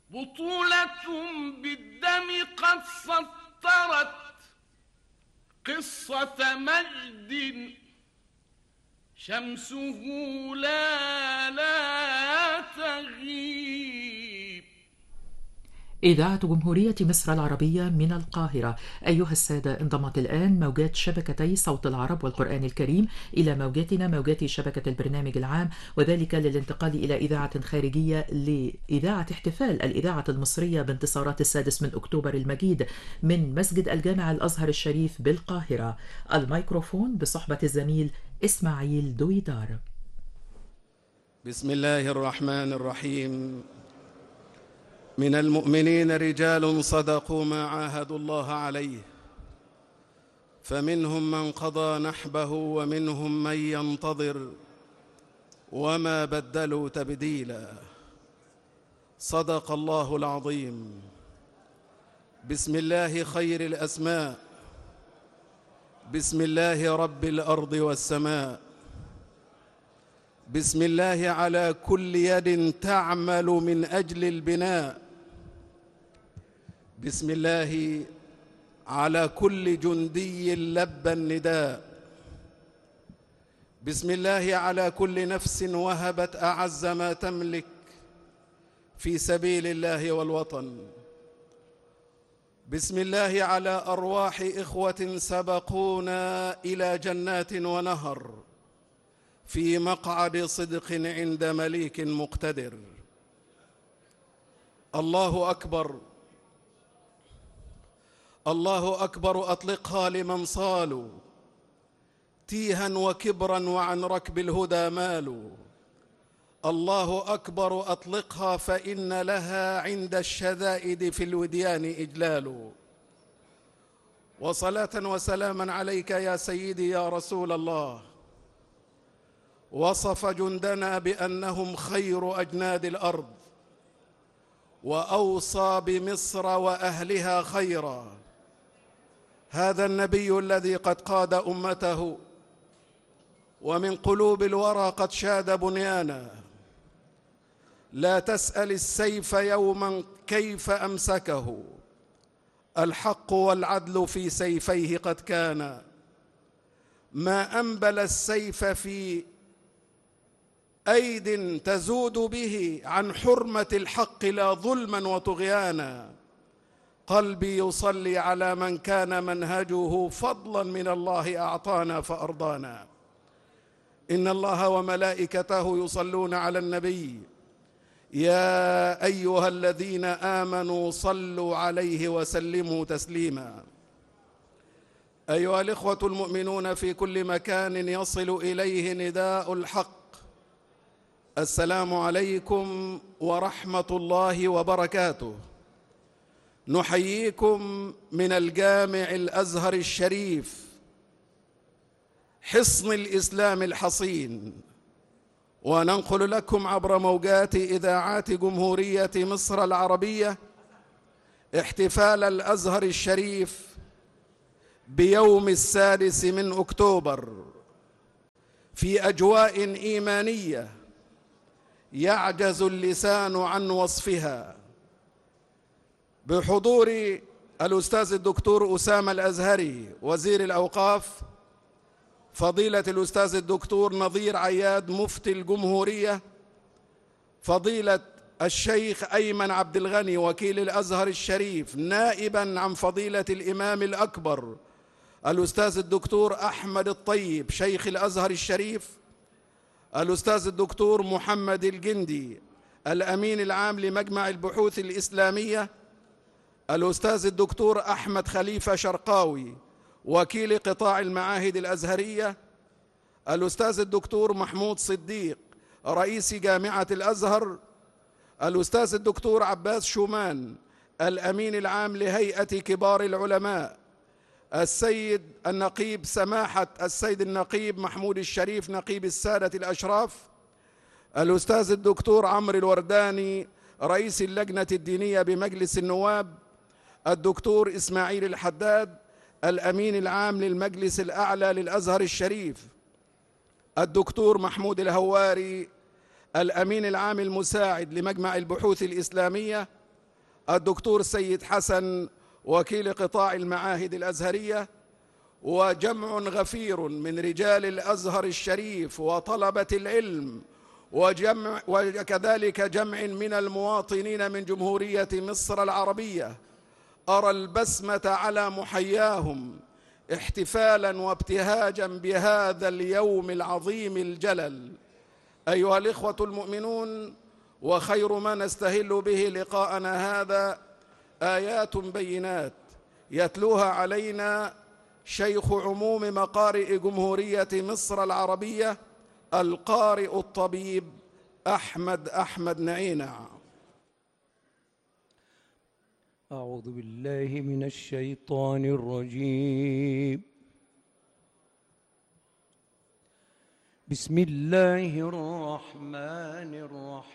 بطولة بالدم قد سطرت قصة مجد شمسه لا تغيب. إذاعة جمهورية مصر العربية من القاهرة. أيها السادة، انضمت الآن موجات شبكتي صوت العرب والقرآن الكريم إلى موجاتنا، موجات شبكة البرنامج العام، وذلك للانتقال إلى إذاعة خارجية لإذاعة احتفال الإذاعة المصرية بانتصارات 6 أكتوبر المجيد من مسجد الجامع الأزهر الشريف بالقاهرة. الميكروفون بصحبة الزميل إسماعيل دويدار. بسم الله الرحمن الرحيم. من المؤمنين رجال صدقوا ما عاهدوا الله عليه، فمنهم من قضى نحبه ومنهم من ينتظر وما بدلوا تبديلا. صدق الله العظيم. بسم الله خير الأسماء، بسم الله رب الأرض والسماء، بسم الله على كل يد تعمل من أجل البناء، بسم الله على كل جندي لبى النداء، بسم الله على كل نفس وهبت أعز ما تملك في سبيل الله والوطن، بسم الله على أرواح إخوة سبقونا إلى جنات ونهر في مقعد صدق عند مليك مقتدر. الله أكبر، الله أكبر. أطلقها لمن صالوا تيها وكبرا وعن ركب الهدى مالوا. الله أكبر. أطلقها فإن لها عند الشدائد في الوديان إجلال. وصلاة وسلاما عليك يا سيدي يا رسول الله. وصف جندنا بأنهم خير أجناد الأرض، وأوصى بمصر وأهلها خيرا. هذا النبي الذي قد قاد أمته ومن قلوب الورى قد شاد بنيانا. لا تسأل السيف يوما كيف أمسكه، الحق والعدل في سيفيه قد كانا. ما أنبل السيف في أيد تزود به عن حرمة الحق لا ظلما وطغيانا. قلبي يصلي على من كان منهجه فضلا من الله أعطانا فأرضانا. إن الله وملائكته يصلون على النبي يا أيها الذين آمنوا صلوا عليه وسلموا تسليما. أيها الإخوة المؤمنون في كل مكان يصل إليه نداء الحق، السلام عليكم ورحمة الله وبركاته. نحييكم من الجامع الأزهر الشريف، حصن الإسلام الحصين، وننقل لكم عبر موجات إذاعات جمهورية مصر العربية احتفال الأزهر الشريف بيوم 6 أكتوبر في أجواء إيمانية يعجز اللسان عن وصفها، بحضور الأستاذ الدكتور أسامة الأزهري وزير الأوقاف، فضيلة الأستاذ الدكتور نظير عياد مفتي الجمهورية، فضيلة الشيخ أيمن عبد الغني وكيل الأزهر الشريف نائبا عن فضيلة الإمام الأكبر الأستاذ الدكتور أحمد الطيب شيخ الأزهر الشريف، الأستاذ الدكتور محمد الجندي الأمين العام لمجمع البحوث الإسلامية، الأستاذ الدكتور أحمد خليفة شرقاوي وكيل قطاع المعاهد الأزهرية، الأستاذ الدكتور محمود صديق رئيس جامعة الأزهر، الأستاذ الدكتور عباس شومان الأمين العام لهيئة كبار العلماء، السيد النقيب سماحة السيد النقيب محمود الشريف نقيب السادة الأشراف، الأستاذ الدكتور عمرو الورداني رئيس اللجنة الدينية بمجلس النواب، الدكتور إسماعيل الحداد الأمين العام للمجلس الأعلى للأزهر الشريف، الدكتور محمود الهواري الأمين العام المساعد لمجمع البحوث الإسلامية، الدكتور سيد حسن وكيل قطاع المعاهد الأزهرية، وجمع غفير من رجال الأزهر الشريف وطلبة العلم، وكذلك جمع من المواطنين من جمهورية مصر العربية، أرى البسمة على محياهم احتفالا وابتهاجا بهذا اليوم العظيم الجلل. أيها الإخوة المؤمنون، وخير ما نستهل به لقاءنا هذا آيات بينات يتلوها علينا شيخ عموم مقارئ جمهورية مصر العربية القارئ الطبيب أحمد نعينع. أعوذ بالله من الشيطان الرجيم. بسم الله الرحمن الرحيم.